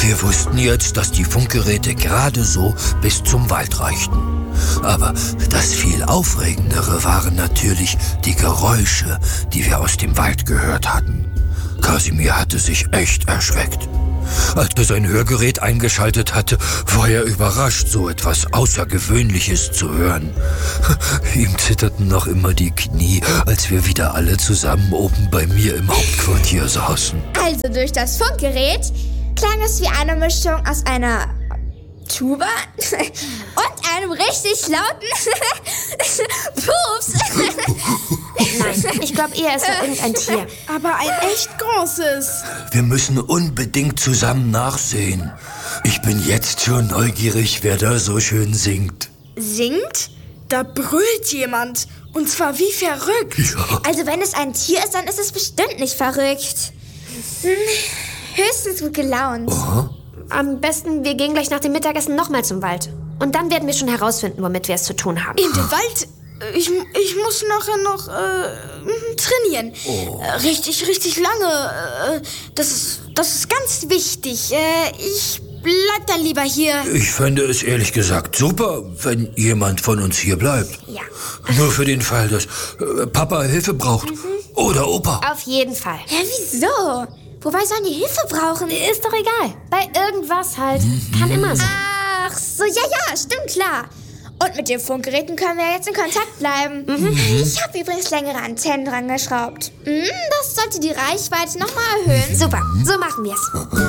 Wir wussten jetzt, dass die Funkgeräte gerade so bis zum Wald reichten. Aber das viel Aufregendere waren natürlich die Geräusche, die wir aus dem Wald gehört hatten. Kasimir hatte sich echt erschreckt. Als er sein Hörgerät eingeschaltet hatte, war er überrascht, so etwas Außergewöhnliches zu hören. Ihm zitterten noch immer die Knie, als wir wieder alle zusammen oben bei mir im Hauptquartier saßen. Also durch das Funkgerät klang es wie eine Mischung aus einer Tuba und einem richtig lauten Pups. Nein, ich glaube eher, es war irgendein Tier. Aber ein echt großes. Wir müssen unbedingt zusammen nachsehen. Ich bin jetzt schon neugierig, wer da so schön singt. Singt? Da brüllt jemand. Und zwar wie verrückt. Ja. Also wenn es ein Tier ist, dann ist es bestimmt nicht verrückt. Höchstens gut gelaunt. Aha. Am besten, wir gehen gleich nach dem Mittagessen nochmal zum Wald. Und dann werden wir schon herausfinden, womit wir es zu tun haben. In den Wald? Ich muss nachher noch trainieren. Richtig lange. Das ist ganz wichtig. Ich bleib dann lieber hier. Ich fände es ehrlich gesagt super, wenn jemand von uns hier bleibt. Ja. Nur für den Fall, dass Papa Hilfe braucht. Oder Opa. Auf jeden Fall. Ja, wieso? Wobei sollen die Hilfe brauchen? Ist doch egal. Bei irgendwas halt. Kann immer sein. Ach so, ja, stimmt, klar. Und mit den Funkgeräten können wir jetzt in Kontakt bleiben. Ich habe übrigens längere Antennen dran geschraubt. Das sollte die Reichweite nochmal erhöhen. Super, so machen wir's.